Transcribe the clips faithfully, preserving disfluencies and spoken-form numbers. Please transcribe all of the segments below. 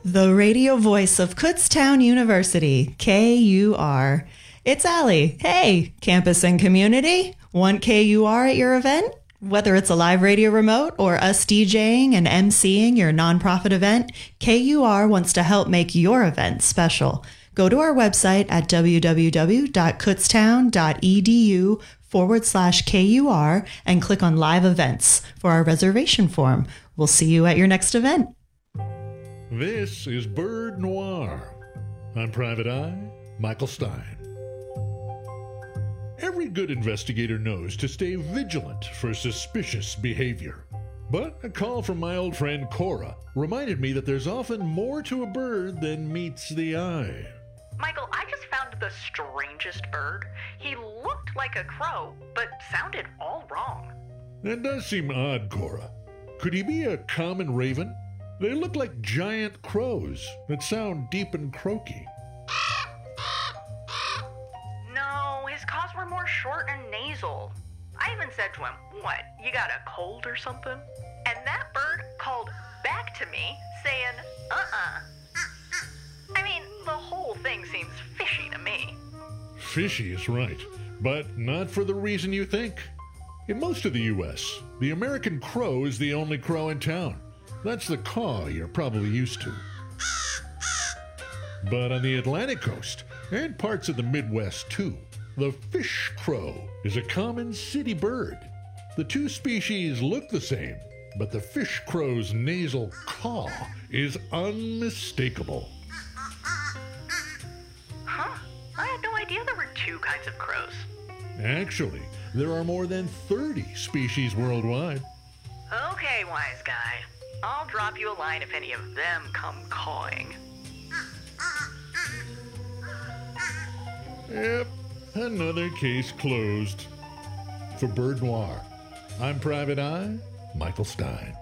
The radio voice of Kutztown University, K U R. It's Allie. Hey, campus and community. Want K U R at your event? Whether it's a live radio remote or us DJing and emceeing your nonprofit event, K U R wants to help make your event special. Go to our website at www.kutztown.edu forward slash KUR and click on live events for our reservation form. We'll see you at your next event. This is Bird Noir. I'm Private Eye, Michael Stein. Every good investigator knows to stay vigilant for suspicious behavior. But a call from my old friend Cora reminded me that there's often more to a bird than meets the eye. Michael, I just found the strangest bird. He looked like a crow, but sounded all wrong. That does seem odd, Cora. Could he be a common raven? They look like giant crows that sound deep and croaky. No, his calls were more short and nasal. I even said to him, "What, you got a cold or something?" And that bird called back to me saying, uh-uh. I mean, the whole thing seems fishy to me. Fishy is right, but not for the reason you think. In most of the U S, the American crow is the only crow in town. That's the caw you're probably used to. But on the Atlantic coast, and parts of the Midwest too, the fish crow is a common city bird. The two species look the same, but the fish crow's nasal caw is unmistakable. Huh? I had no idea there were two kinds of crows. Actually, there are more than thirty species worldwide. Okay, wise guy. I'll drop you a line if any of them come cawing. Yep, another case closed. For Bird Noir, I'm Private Eye, Michael Stein.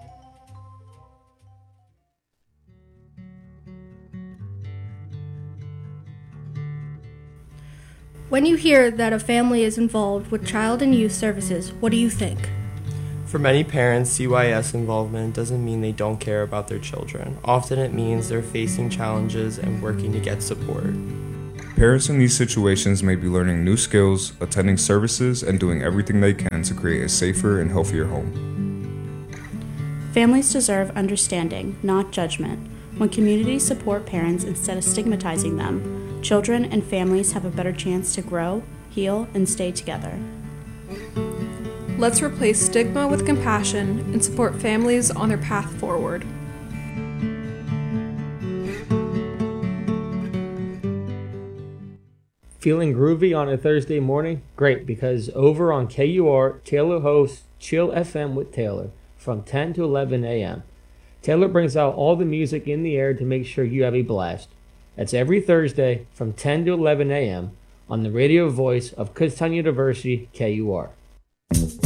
When you hear that a family is involved with child and youth services, what do you think? For many parents, C Y S involvement doesn't mean they don't care about their children. Often it means they're facing challenges and working to get support. Parents in these situations may be learning new skills, attending services, and doing everything they can to create a safer and healthier home. Families deserve understanding, not judgment. When communities support parents instead of stigmatizing them, children and families have a better chance to grow, heal, and stay together. Let's replace stigma with compassion and support families on their path forward. Feeling groovy on a Thursday morning? Great, because over on K U R, Taylor hosts Chill F M with Taylor from ten to eleven a.m. Taylor brings out all the music in the air to make sure you have a blast. That's every Thursday from ten to eleven a.m. on the radio voice of Kutztown University, K U R.